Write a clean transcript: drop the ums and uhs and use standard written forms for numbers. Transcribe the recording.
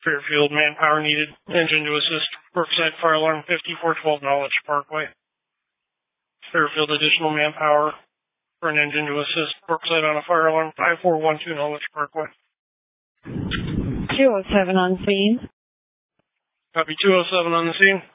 Fairfield, manpower needed. Engine to assist. Brookside fire alarm 5412 Knowledge Parkway. Fairfield, additional manpower for an engine to assist. Brookside on a fire alarm 5412 Knowledge Parkway. 207 on scene. Copy 207 on the scene.